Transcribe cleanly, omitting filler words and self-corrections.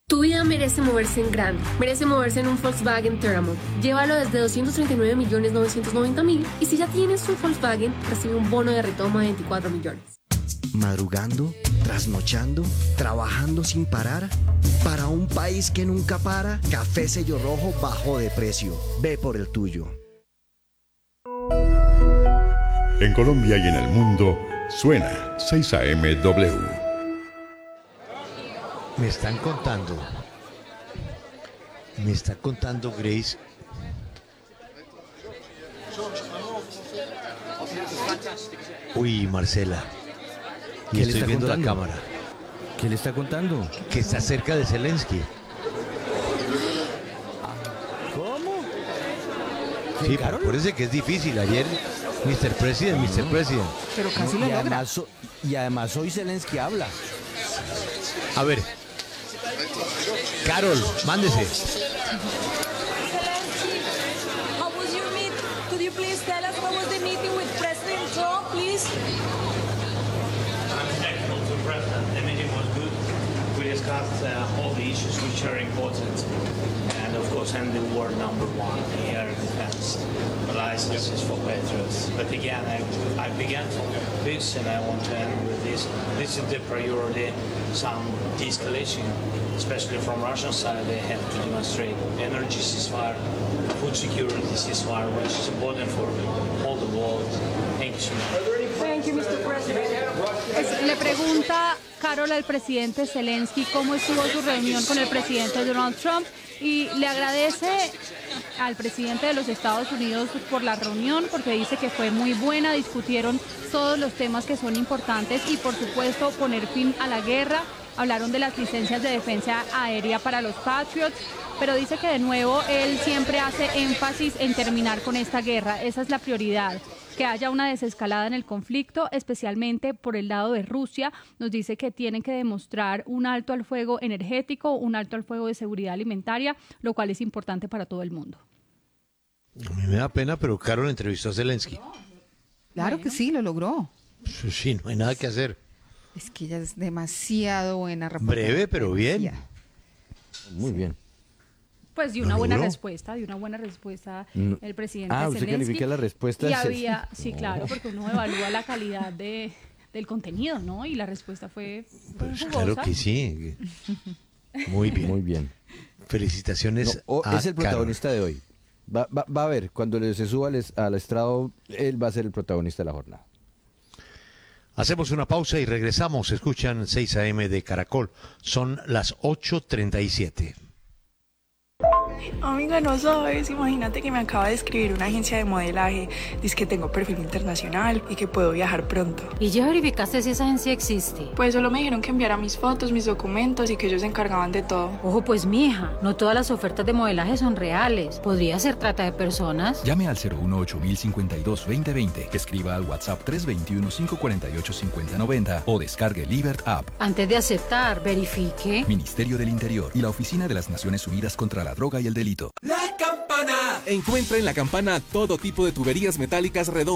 Tu vida merece moverse en grande, merece moverse en un Volkswagen Terramon. Llévalo desde 239.990.000 y si ya tienes un Volkswagen, recibe un bono de retoma de 24 millones. Madrugando, trasnochando, trabajando sin parar. Para un país que nunca para, Café Sello Rojo bajó de precio. Ve por el tuyo. En Colombia y en el mundo, suena 6 AM W. Me está contando Grace. Uy, Marcela. Y estoy viendo la cámara. ¿Qué le está contando? Que está cerca de Zelensky. ¿Cómo? Sí, pero acuérdense que es difícil. Ayer, Mr. President. Pero casi lo logra. Y además hoy Zelensky habla. A ver. Carol, mándese. How was your meet? Could you please tell us how was the meeting with President Trump, please? I'm thankful to the President. The meeting was good. We discussed all the issues which are important. And of course, I'm the war number one in air defense. The licenses for Patriots. But again, I began from this and I want to end with this. This is the priority. Some de-escalation, especially from Russian side, they have to demonstrate energy ceasefire, food security ceasefire, which is important for all the world. Thank you so much. Thank you, Mr. President. Le pregunta Carol al presidente Zelensky cómo estuvo su reunión con el presidente Donald Trump y le agradece al presidente de los Estados Unidos por la reunión porque dice que fue muy buena, discutieron todos los temas que son importantes y por supuesto poner fin a la guerra. Hablaron de las licencias de defensa aérea para los Patriots, pero dice que de nuevo él siempre hace énfasis en terminar con esta guerra. Esa es la prioridad, que haya una desescalada en el conflicto, especialmente por el lado de Rusia. Nos dice que tienen que demostrar un alto al fuego energético, un alto al fuego de seguridad alimentaria, lo cual es importante para todo el mundo. A mí me da pena, pero Carol entrevistó a Zelensky. Claro que sí, lo logró. Sí, no hay nada que hacer. Es que ella es demasiado buena. Breve, pero bien. Muy bien. Pues dio una buena respuesta, el presidente Zelensky. ¿Usted califica la respuesta? Y había, sí, claro, porque uno evalúa la calidad del contenido, ¿no? Y la respuesta fue Pues claro que sí. Muy bien. Muy bien. Felicitaciones a es el protagonista Carol. de hoy. Va a ver, cuando se suba al estrado, él va a ser el protagonista de la jornada. Hacemos una pausa y regresamos. Escuchan 6 AM de Caracol. Son las 8:37. Amiga, no sabes, imagínate que me acaba de escribir una agencia de modelaje, dice que tengo perfil internacional y que puedo viajar pronto. ¿Y ya verificaste si esa agencia existe? Pues solo me dijeron que enviara mis fotos, mis documentos y que ellos se encargaban de todo. Ojo pues, mija, no todas las ofertas de modelaje son reales. Podría ser trata de personas. Llame al 018-052-2020, escriba al WhatsApp 321-548-5090 o descargue Libert App. Antes de aceptar, verifique. Ministerio del Interior y la Oficina de las Naciones Unidas contra la Droga y el Delito. La Campana. Encuentra en La Campana todo tipo de tuberías metálicas redondas